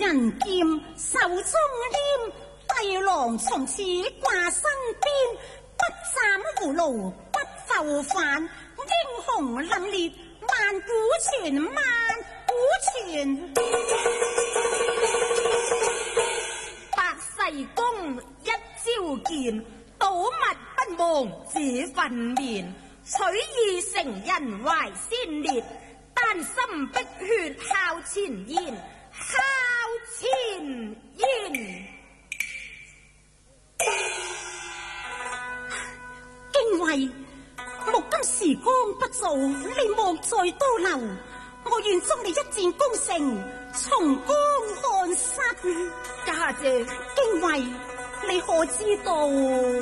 人劍，手中拈，帝郎從此掛身邊，不斬葫蘆不浮帆，英雄凛冽萬古傳，萬古傳。 百世功一朝見，睹物不忘這份面，取義成人懷先烈，丹心碧血孝前燕，孝前燕。 敬畏，目今時光不早，你莫再多留，我願祝你一戰功成，重光漢室。 家姐， 敬畏，你可知道？